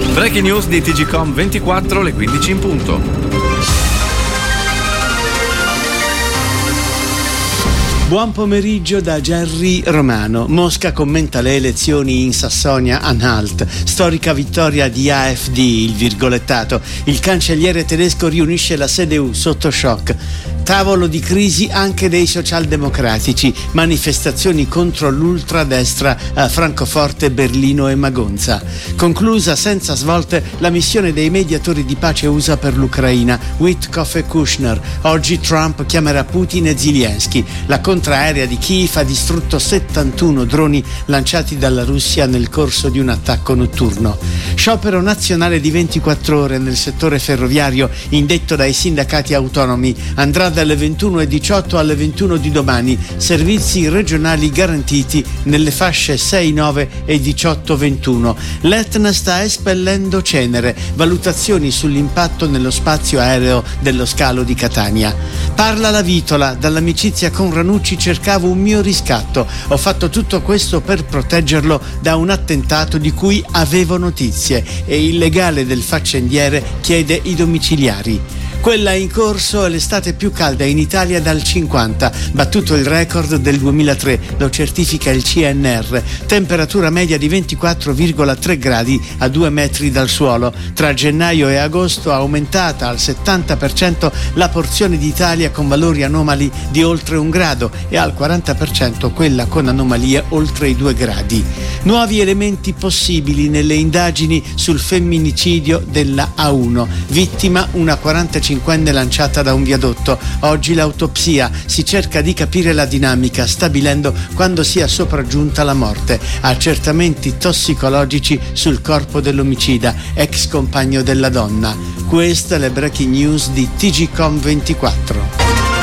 Breaking news di TGcom 24, le 15 in punto. Buon pomeriggio da Gerry Romano. Mosca commenta le elezioni in Sassonia-Anhalt. Storica vittoria di AfD, il virgolettato. Il cancelliere tedesco riunisce la CDU sotto shock. Tavolo di crisi anche dei socialdemocratici. Manifestazioni contro l'ultradestra a Francoforte, Berlino e Magonza. Conclusa senza svolte la missione dei mediatori di pace USA per l'Ucraina, Witkoff e Kushner. Oggi Trump chiamerà Putin e Zelensky. La contraerea di Kiev ha distrutto 71 droni lanciati dalla Russia nel corso di un attacco notturno. Sciopero nazionale di 24 ore nel settore ferroviario indetto dai sindacati autonomi. Andrà dalle 21:18 alle 21 di domani. Servizi regionali garantiti nelle fasce 6-9 e 18-21. L'Etna sta espellendo cenere. Valutazioni sull'impatto nello spazio aereo dello scalo di Catania. Parla la Vitola. Dall'amicizia con Ranucci cercavo un mio riscatto. Ho fatto tutto questo per proteggerlo da un attentato di cui avevo notizie e il legale del faccendiere chiede i domiciliari. Quella in corso è l'estate più calda in Italia dal 50, battuto il record del 2003, lo certifica il CNR. Temperatura media di 24,3 gradi a 2 metri dal suolo. Tra gennaio e agosto è aumentata al 70% la porzione d'Italia con valori anomali di oltre 1 grado e al 40% quella con anomalie oltre i 2 gradi. Nuovi elementi possibili nelle indagini sul femminicidio della A1. Vittima una 45enne lanciata da un viadotto. Oggi l'autopsia. Si cerca di capire la dinamica, stabilendo quando sia sopraggiunta la morte. Accertamenti tossicologici sul corpo dell'omicida, ex compagno della donna. Queste le breaking news di TGcom 24.